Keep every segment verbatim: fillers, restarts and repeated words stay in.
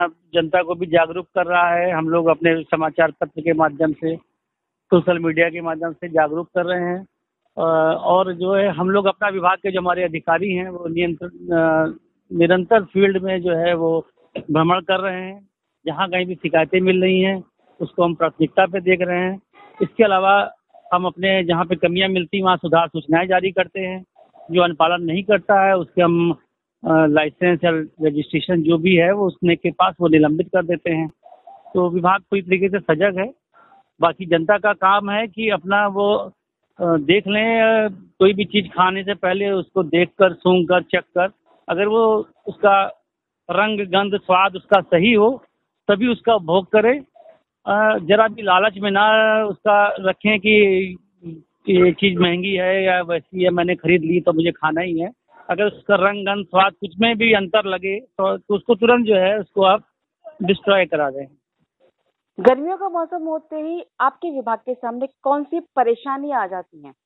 अब जनता को भी जागरूक कर रहा है। हम लोग अपने समाचार पत्र के माध्यम से, सोशल मीडिया के माध्यम से जागरूक कर रहे हैं। अ, और जो है हम लोग अपना विभाग के जो हमारे अधिकारी हैं वो नियंत्रण अ, निरंतर फील्ड में जो है वो भ्रमण कर रहे हैं। जहाँ कहीं भी शिकायतें मिल रही हैं उसको हम प्राथमिकता पे देख रहे हैं। इसके अलावा हम अपने जहाँ पे कमियां मिलती हैं वहाँ सुधार सूचनाएं जारी करते हैं। जो अनुपालन नहीं करता है उसके हम लाइसेंस या रजिस्ट्रेशन जो भी है वो उसने के पास वो निलंबित कर देते हैं। तो विभाग पूरी तरीके से सजग है। बाकी जनता का काम है कि अपना वो अ, देख लें। अ, कोई भी चीज़ खाने से पहले उसको देख कर, सूंघ कर, चख कर, अगर वो उसका रंग, गंध, स्वाद उसका सही हो तभी उसका उपभोग करें। अ, जरा भी लालच में ना उसका रखें कि कि ये चीज़ महंगी है या वैसी है, मैंने खरीद ली तो मुझे खाना ही है। अगर उसका रंग, गंध, स्वाद कुछ में भी अंतर लगे तो, तो उसको तुरंत जो है उसको आप डिस्ट्रॉय करा दें। गर्मियों का मौसम होते ही आपके विभाग के सामने कौन सी परेशानी आ जाती हैं?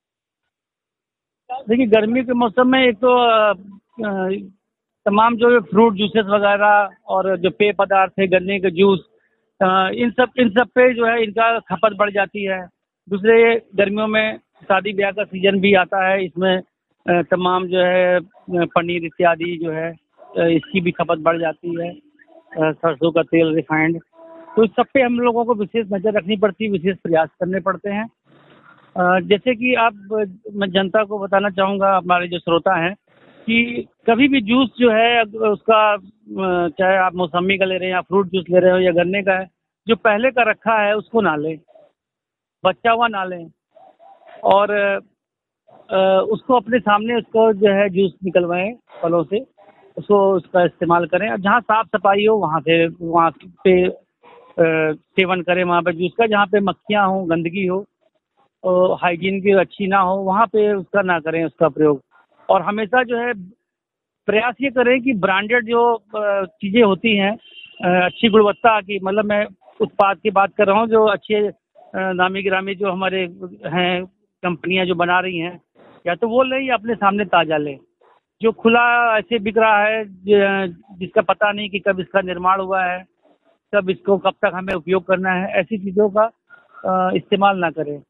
देखिए, गर्मी के मौसम में एक तो अ, अ, तमाम जो फ्रूट जूसेस वगैरह और जो पेय पदार्थ है, गन्ने के जूस, अ, इन सब इन सब पे जो है इनका खपत बढ़ जाती है। दूसरे, गर्मियों में शादी ब्याह का सीजन भी आता है। इसमें अ, तमाम जो है अ, पनीर इत्यादि जो है अ, इसकी भी खपत बढ़ जाती है। अ, सरसों का तेल, रिफाइंड, तो इस सब पे हम लोगों को विशेष नज़र रखनी पड़ती है, विशेष प्रयास करने पड़ते हैं। अ, जैसे कि आप, मैं जनता को बताना चाहूँगा, हमारे जो श्रोता हैं, कि कभी भी जूस जो है अग उसका, अ, चाहे आप मौसम्मी का ले रहे हैं या फ्रूट जूस ले रहे हो या गन्ने का है, जो पहले का रखा है उसको ना लें, बचा हुआ ना लें। और अ, उसको अपने सामने उसको जो है जूस निकलवाएँ फलों से, उसको उसका इस्तेमाल करें। और जहाँ साफ-सफाई हो वहाँ से वहाँ पे अ, सेवन करें, वहाँ पे जूस का। जहाँ पे मक्खियाँ हों, गंदगी हो, और हाइजीन की अच्छी ना हो, वहाँ पे उसका ना करें उसका प्रयोग। और हमेशा जो है प्रयास ये करें कि ब्रांडेड जो अ, चीज़ें होती हैं, अ, अच्छी गुणवत्ता की, मतलब मैं उत्पाद की बात कर रहा हूँ, जो अच्छे अ, नामी-गिरामी जो हमारे हैं कंपनियाँ जो बना रही हैं, या तो वो लें या अपने सामने ताज़ा लें। जो खुला ऐसे बिक रहा है ज जिसका पता नहीं कि कब इसका निर्माण हुआ है, कब इसको कब तक हमें उपयोग करना है, ऐसी चीज़ों का अ, इस्तेमाल ना करें।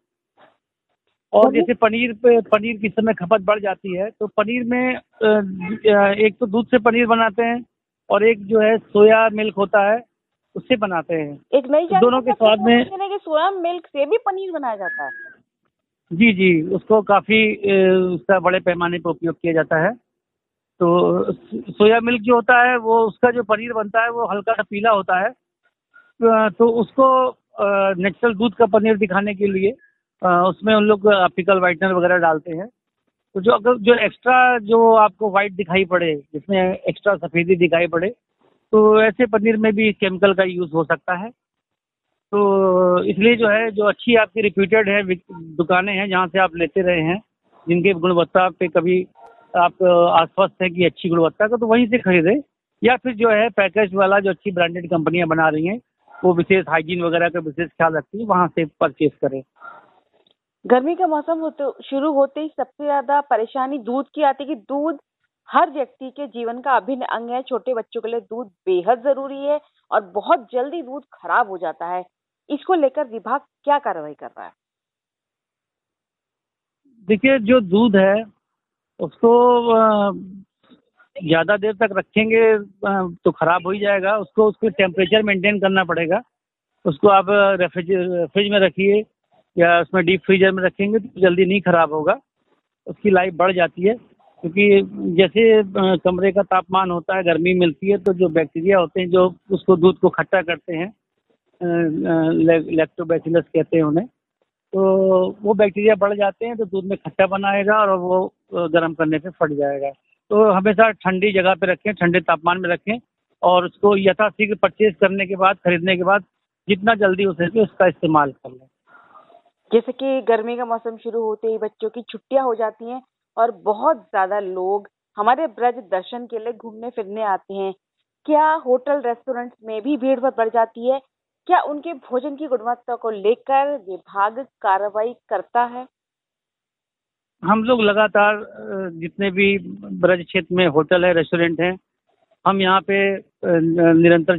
और गर्मी जैसे पनीर पे पनीर की इस समय खपत बढ़ जाती है, तो पनीर में अ, अ, एक तो दूध से पनीर बनाते हैं और एक जो है सोया मिल्क होता है, उससे बनाते हैं। एक नई तो दोनों जानकारी के आपने स्वाद मुझे में, दी ना कि सोया मिल्क से भी पनीर बनाया जाता है। जी, जी, उसको काफ़ी अ, उसका बड़े पैमाने पे उपयोग किया जाता है। तो स सोया मिल्क जो होता है वो, उसका जो पनीर बनता है वो हल्का-सा पीला होता है। अ, तो उसको अ, नेचुरल दूध का पनीर दिखाने के लिए अ, उसमें उन लोग एपिकल व्हाइटनर वगैरह डालते हैं। तो जो अगर जो एक्स्ट्रा जो आपको व्हाइट दिखाई पड़े, जिसमें एक्स्ट्रा सफ़ेदी दिखाई पड़े, तो ऐसे पनीर में भी केमिकल का यूज़ हो सकता है। तो इसलिए जो है, जो अच्छी आपकी रिप्यूटेड है विक दुकानें हैं जहाँ से आप लेते रहे हैं, जिनकी गुणवत्ता पे कभी आप आश्वस्त हैं कि अच्छी गुणवत्ता का, तो वहीं से खरीदें। या फिर जो है पैकेज वाला जो अच्छी ब्रांडेड कंपनियाँ बना रही हैं, वो विशेष हाइजीन वगैरह का विशेष ख्याल रखती है, वहाँ से परचेज़ करें। गर्मी का मौसम होते शुरू होते ही सबसे ज्यादा परेशानी दूध की आती है कि दूध हर व्यक्ति के जीवन का अभिन्न अंग है। छोटे बच्चों के लिए दूध बेहद जरूरी है और बहुत जल्दी दूध खराब हो जाता है। इसको लेकर विभाग क्या कार्रवाई कर रहा है? देखिए, जो दूध है उसको अ, ज़्यादा देर तक रखेंगे अ, तो ख़राब हो ही जाएगा। उसको उसको टेम्परेचर मेंटेन करना पड़ेगा। उसको आप रेफ्रिज फ्रिज में रखिए या उसमें डीप फ्रीज़र में रखेंगे तो जल्दी नहीं ख़राब होगा। उसकी लाइफ बढ़ जाती है, क्योंकि जैसे अ, कमरे का तापमान होता है, गर्मी मिलती है, तो जो बैक्टीरिया होते हैं जो उसको दूध को खट्टा करते हैं, अ, अ, ले लैक्टोबैसिलस कहते हैं उन्हें। तो वो बैक्टीरिया बढ़ जाते हैं तो दूध में खट्टापन आएगा और वो अ, गर्म करने पे फट जाएगा। तो हमेशा ठंडी जगह पे रखें, ठंडे तापमान में रखें, और उसको यथाशीघ्र परचेज़ करने के बाद, खरीदने के बाद जितना जल्दी हो सके उसका इस्तेमाल कर लें। जैसे कि गर्मी का मौसम शुरू होते ही बच्चों की छुट्टियां हो जाती हैं और बहुत ज्यादा लोग हमारे ब्रज दर्शन के लिए घूमने फिरने आते हैं। क्या होटल रेस्टोरेंट्स में भी भीड़ बहुत बढ़ जाती है? क्या उनके भोजन की गुणवत्ता को लेकर विभाग कार्रवाई करता है? हम लोग लगातार अ, जितने भी ब्रज क्षेत्र में होटल है, रेस्टोरेंट हैं, हम यहाँ पे अ, निरंतर